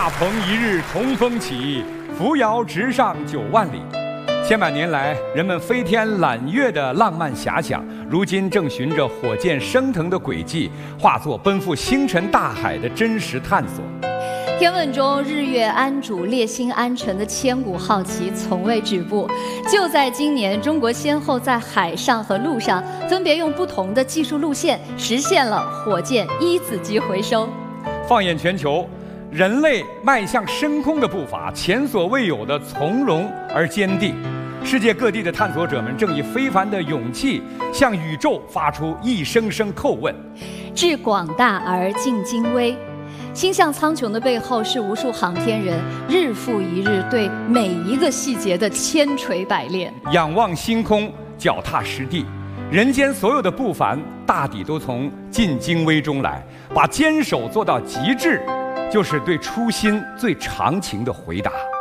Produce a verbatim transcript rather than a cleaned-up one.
大鹏一日同风起，扶摇直上九万里。千百年来，人们飞天揽月的浪漫遐想，如今正循着火箭升腾的轨迹，化作奔赴星辰大海的真实探索。 天问中日月安主、列星安辰的千古好奇从未止步。就在今年，中国先后在海上和陆上分别用不同的技术路线实现了火箭一子级回收。 放眼全球，人类迈向深空的步伐前所未有的从容而坚定。世界各地的探索者们正以非凡的勇气向宇宙发出一声声叩问： 致广大而尽精微。星象苍穹的背后，是无数航天人日复一日对每一个细节的千锤百炼。 仰望星空，脚踏实地，人间所有的不凡，大抵都从尽精微中来。把坚守做到极致，就是对初心最长情的回答。